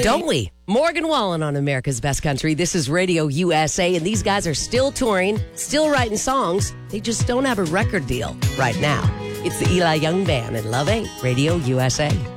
Don't we? Morgan Wallen on America's Best Country. This is Radio USA, and these guys are still touring, still writing songs. They just don't have a record deal right now. It's the Eli Young Band and Love 8, Radio USA.